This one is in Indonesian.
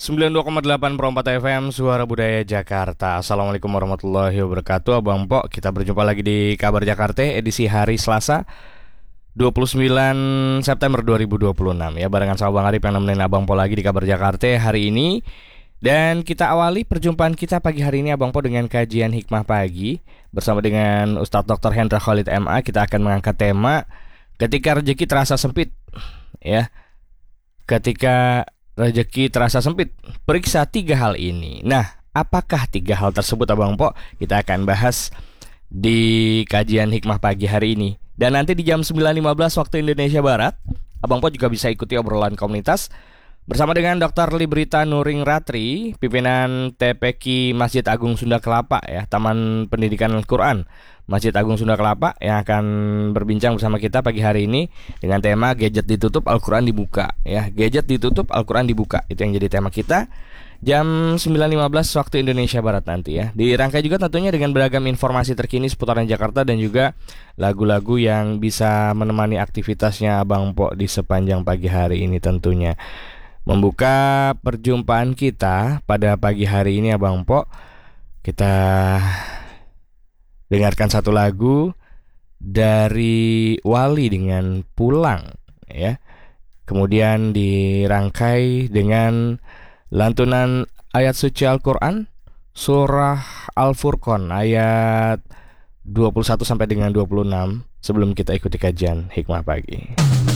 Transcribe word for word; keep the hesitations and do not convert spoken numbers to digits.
sembilan puluh dua koma delapan Perompat F M Suara Budaya Jakarta. Assalamualaikum warahmatullahi wabarakatuh. Abang Pok, kita berjumpa lagi di Kabar Jakarta edisi hari Selasa dua puluh sembilan September dua ribu dua puluh enam ya. Barengan sama Bang Arif yang nemenin Abang Pok lagi di Kabar Jakarta hari ini. Dan kita awali perjumpaan kita pagi hari ini Abang Pok dengan kajian hikmah pagi bersama dengan Ustadz doktor Hendra Khalid M A. Kita akan mengangkat tema ketika rezeki terasa sempit ya. Ketika rezeki terasa sempit, periksa tiga hal ini. Nah, apakah tiga hal tersebut Abang Pok? Kita akan bahas di kajian hikmah pagi hari ini. Dan nanti di jam sembilan lima belas waktu Indonesia Barat, Abang Pok juga bisa ikuti obrolan komunitas bersama dengan doktor Librita Nuring Ratri, pimpinan T P Q Masjid Agung Sunda Kelapa ya, Taman Pendidikan Al-Quran Masjid Agung Sunda Kelapa, yang akan berbincang bersama kita pagi hari ini dengan tema gadget ditutup, Al-Quran dibuka ya. Gadget ditutup, Al-Quran dibuka, itu yang jadi tema kita jam sembilan lima belas waktu Indonesia Barat nanti ya. Dirangkai juga tentunya dengan beragam informasi terkini seputaran Jakarta dan juga lagu-lagu yang bisa menemani aktivitasnya Abang Pok di sepanjang pagi hari ini tentunya. Membuka perjumpaan kita pada pagi hari ini Abang Pok, kita dengarkan satu lagu dari Wali dengan Pulang ya. Kemudian dirangkai dengan lantunan ayat suci Al-Quran surah Al-Furqan ayat dua puluh satu sampai dengan dua puluh enam sebelum kita ikuti kajian hikmah pagi.